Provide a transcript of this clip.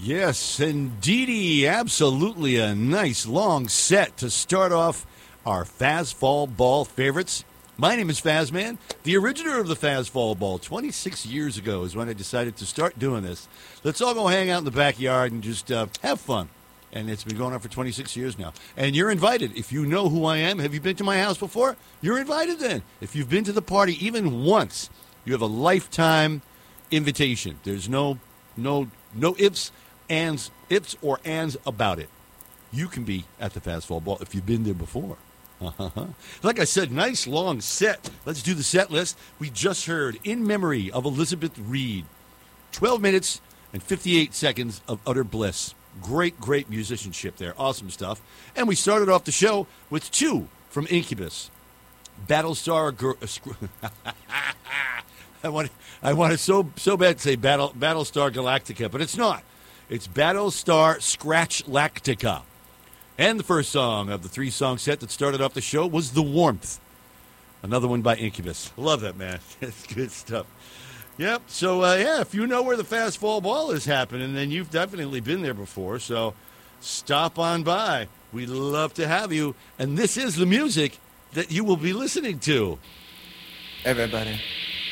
Yes, indeedy. Absolutely a nice long set to start off our Fazfall Ball favorites. My name is Fazman, the originator of the Fazfall Ball. 26 years ago is when I decided to start doing this. Let's all go hang out in the backyard and just have fun. And it's been going on for 26 years now. And you're invited. If you know who I am, have you been to my house before? You're invited then. If you've been to the party even once, you have a lifetime invitation. There's no ifs, ands, ifs or ands about it. You can be at the Fazfall Ball if you've been there before. Like I said, nice long set. Let's do the set list. We just heard In Memory of Elizabeth Reed. 12 minutes and 58 seconds of utter bliss. Great musicianship there. Awesome stuff. And we started off the show with two from Incubus. Battlestar... I want to so bad to say Battlestar Galactica, but it's not. It's Battlestar Scratchlactica. And the first song of the three-song set that started off the show was The Warmth. Another one by Incubus. Love that, man. It's good stuff. Yep. So, if you know where the Fazfall Ball is happening, then you've definitely been there before. So stop on by. We'd love to have you. And this is the music that you will be listening to. Everybody,